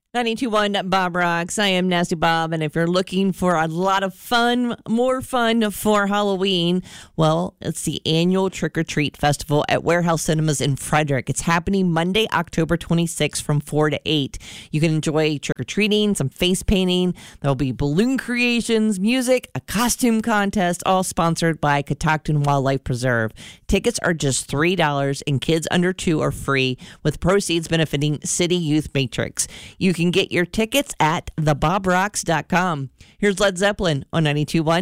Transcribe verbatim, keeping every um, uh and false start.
ninety-two point one Bob Rocks. I am Nasty Bob, and if you're looking for a lot of fun, more fun for Halloween, well, it's the annual Trick or Treat Festival at Warehouse Cinemas in Frederick. It's happening Monday, October twenty-sixth from four to eight. You can enjoy trick-or-treating, some face painting. There'll be balloon creations, music, a costume contest, all sponsored by Catoctin Wildlife Preserve. Tickets are just three dollars, and kids under two are free, with proceeds benefiting City Youth Matrix. You can get your tickets at the bob rocks dot com. Here's Led Zeppelin on ninety-two point one